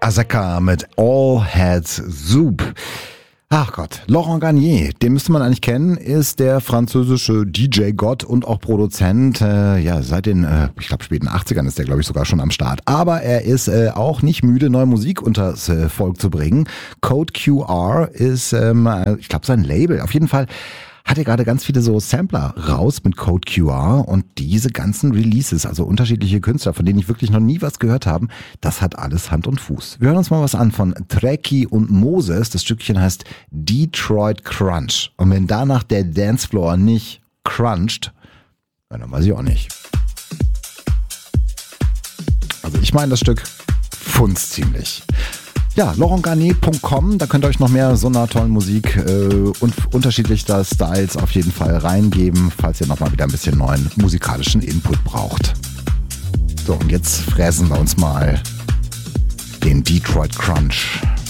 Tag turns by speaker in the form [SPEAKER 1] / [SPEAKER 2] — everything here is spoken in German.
[SPEAKER 1] Azeka mit All Heads Soup. Ach Gott, Laurent Garnier, den müsste man eigentlich kennen, ist der französische DJ-Gott und auch Produzent. Seit den, ich glaube, späten 80ern ist der, glaube ich, sogar schon am Start. Aber er ist auch nicht müde, neue Musik unters Volk zu bringen. Code QR ist, ich glaube, sein Label. Auf jeden Fall hat er gerade ganz viele so Sampler raus mit Code QR und diese ganzen Releases, also unterschiedliche Künstler, von denen ich wirklich noch nie was gehört habe, das hat alles Hand und Fuß. Wir hören uns mal was an von Treki und Moses. Das Stückchen heißt Detroit Crunch. Und wenn danach der Dancefloor nicht cruncht, dann weiß ich auch nicht. Also ich meine das Stück funzt ziemlich. Ja, laurentgarnier.com, da könnt ihr euch noch mehr so einer tollen Musik und unterschiedlicher Styles auf jeden Fall reingeben, falls ihr nochmal wieder ein bisschen neuen musikalischen Input braucht. So, und jetzt fräsen wir uns mal den Detroit Crunch.